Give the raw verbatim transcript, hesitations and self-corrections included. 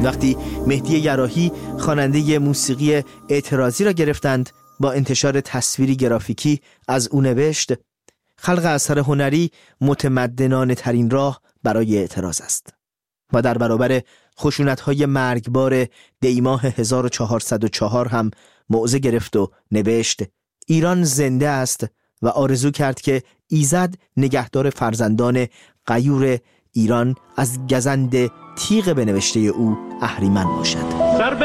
وقتی مهدی یراحی خواننده موسیقی اعتراضی را گرفتند، با انتشار تصویری گرافیکی از او نوشت: خلق اثر هنری متمدنانه ترین راه برای اعتراض است. و در برابر خشونت‌های مرگبار دیماه هزار و چهارصد و چهار هم موضع گرفت و نوشت: ایران زنده است و آرزو کرد که ایزد نگهدار فرزندان غیور ایران از گزند تیغ به نوشته او اهریمن باشد.